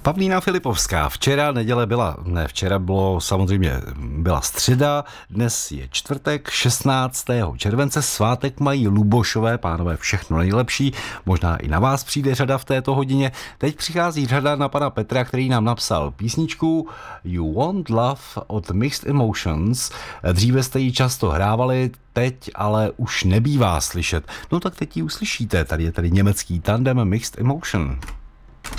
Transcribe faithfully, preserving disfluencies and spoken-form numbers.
Pavlína Filipovská. Včera neděle byla, ne včera bylo samozřejmě byla středa, dnes je čtvrtek šestnáctého července, svátek mají Lubošové, pánové, všechno nejlepší, možná i na vás přijde řada v této hodině. Teď přichází řada na pana Petra, který nám napsal písničku You Want Love od Mixed Emotions. Dříve jste ji často hrávali, teď ale už nebývá slyšet. No tak teď ji uslyšíte, tady je tady německý tandem Mixed Emotion.